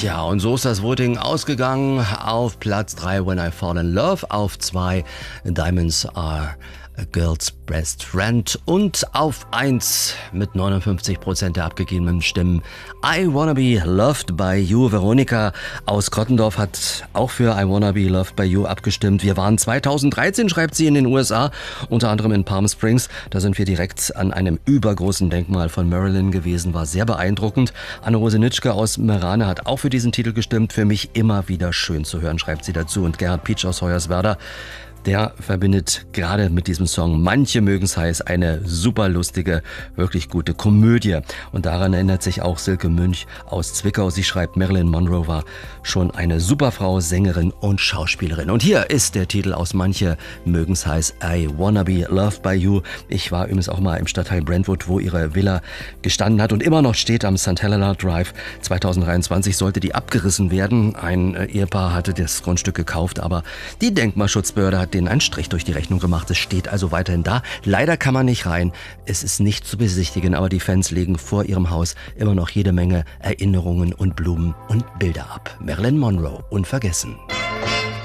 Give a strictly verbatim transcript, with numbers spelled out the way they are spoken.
Ja, und so ist das Voting ausgegangen. Auf Platz drei When I Fall in Love, auf zwei Diamonds Are a Girl's Best Friend und auf eins mit neunundfünfzig Prozent der abgegebenen Stimmen I Wanna Be Loved by You. Veronika aus Krottendorf hat auch für I Wanna Be Loved by You abgestimmt. Wir waren zweitausenddreizehn, schreibt sie, in den U S A, unter anderem in Palm Springs. Da sind wir direkt an einem übergroßen Denkmal von Marilyn gewesen, war sehr beeindruckend. Anne-Rose Nitschke aus Merane hat auch für diesen Titel gestimmt. Für mich immer wieder schön zu hören, schreibt sie dazu. Und Gerhard Pietsch aus Hoyerswerda, der verbindet gerade mit diesem Song, manche mögen's heiß, eine super lustige, wirklich gute Komödie. Und daran erinnert sich auch Silke Münch aus Zwickau. Sie schreibt, Marilyn Monroe war schon eine super Frau, Sängerin und Schauspielerin. Und hier ist der Titel aus Manche mögen's heiß, I Wanna Be Loved by You. Ich war übrigens auch mal im Stadtteil Brentwood, wo ihre Villa gestanden hat und immer noch steht am Sankt Helena Drive. zweitausenddreiundzwanzig sollte die abgerissen werden. Ein Ehepaar hatte das Grundstück gekauft, aber die Denkmalschutzbehörde hat denen einen Strich durch die Rechnung gemacht. Es steht also weiterhin da. Leider kann man nicht rein. Es ist nicht zu besichtigen, aber die Fans legen vor ihrem Haus immer noch jede Menge Erinnerungen und Blumen und Bilder ab. Marilyn Monroe, unvergessen.